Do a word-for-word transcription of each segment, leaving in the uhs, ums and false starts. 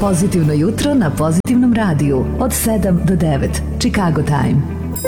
Pozitivno jutro na Pozitivnom radiju od sedam do devet. Chicago Time.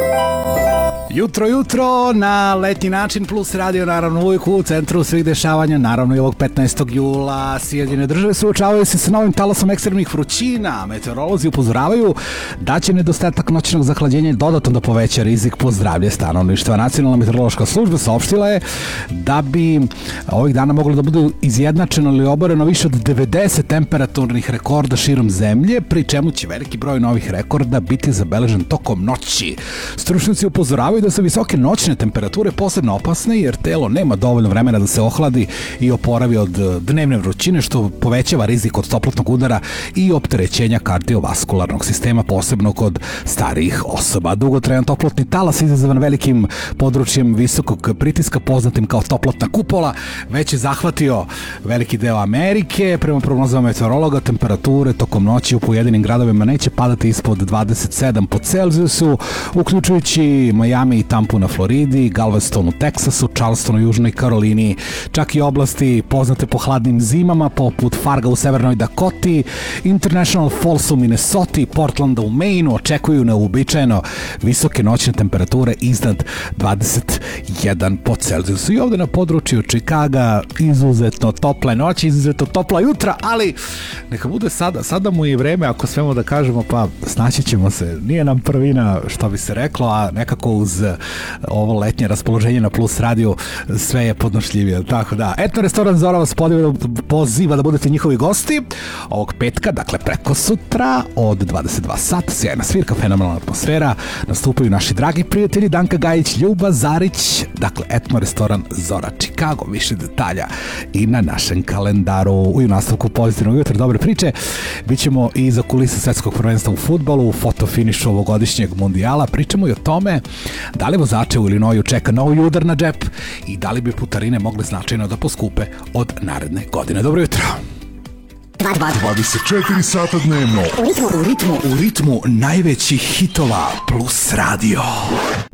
Jutro, jutro na letnji način plus radio, naravno uvijek u centru svih dešavanja, naravno i ovog petnaestog jula. Sjedinjene države suočavaju se sa novim talasom ekstremnih vrućina. Meteorolozi upozoravaju da će nedostatak noćnog zahlađenja dodatno da poveća rizik po zdravlje stanovništva. Nacionalna meteorološka služba saopštila je da bi ovih dana moglo da bude izjednačeno ili oboreno više od devedeset temperaturnih rekorda širom zemlje, pri čemu će veliki broj novih rekorda biti zabeležen tokom noći. Stručnjaci upozoravaju da su visoke noćne temperature posebno opasne jer telo nema dovoljno vremena da se ohladi i oporavi od dnevne vrućine, što povećava rizik od toplotnog udara i opterećenja kardiovaskularnog sistema, posebno kod starijih osoba. Dugotrajan toplotni talas izazovan velikim područjem visokog pritiska poznatim kao toplotna kupola već je zahvatio veliki deo Amerike. Prema prognozama meteorologa, temperature tokom noći u pojedinim gradovima neće padati ispod dvadeset sedam po Celzijusu, uključujući Miami i Tampu na Floridi, Galveston u Teksasu, Charleston u Južnoj Karolini, čak i oblasti poznate po hladnim zimama poput Farga u Severnoj Dakoti, International Falls u Minnesota i Portlanda u Maine očekuju neuobičajeno visoke noćne temperature iznad dvadeset jedan po Celzijusu. I ovde na području Chicaga izuzetno tople noći, izuzetno topla jutra, ali neka bude sada, sada mu je vreme, ako svemo da kažemo, pa snaći ćemo se. Nije nam prvina, što bi se reklo, a nekako uz ovo letnje raspoloženje na Plus radio sve je podnošljivije, tako da. Etno restoran Zora vas poziva da budete njihovi gosti ovog petka, dakle preko sutra od dvadeset dva sata, sjajna svirka, fenomenalna atmosfera, nastupaju naši dragi prijatelji Danka Gajić, Ljuba Zarić, dakle Etno restoran Zora Chicago, više detalja i na našem kalendaru. U nastavku Pozitivnog jutra, dobre priče, bit ćemo i za kulise svetskog prvenstva u fudbalu, u fotofinišu ovogodišnjeg mundijala, pričamo i o tome da li vozače u Illinoisu čeka novi udar na džep i da li bi putarine mogle značajno da poskupe od naredne godine. Dobro jutro. dvadeset četiri sata dnevno. U ritmu, u ritmu, u ritmu najvećih hitova Plus radio.